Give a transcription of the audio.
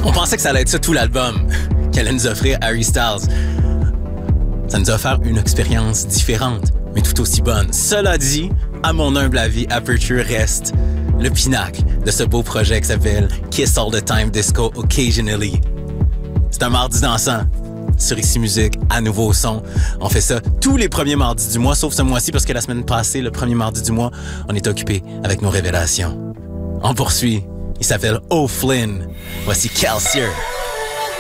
On pensait que ça allait être ça tout l'album qu'elle allait nous offrir Harry Styles. Ça nous a offert une expérience différente, mais tout aussi bonne. Cela dit, à mon humble avis, Aperture reste le pinacle de ce beau projet qui s'appelle Kiss All the Time Disco Occasionally. C'est un mardi dansant sur Ici Musique, à nouveau au son. On fait ça tous les premiers mardis du mois, sauf ce mois-ci parce que la semaine passée, le premier mardi du mois, on est occupé avec nos révélations. On poursuit. Il s'appelle O'Flynn. Voici Calcier.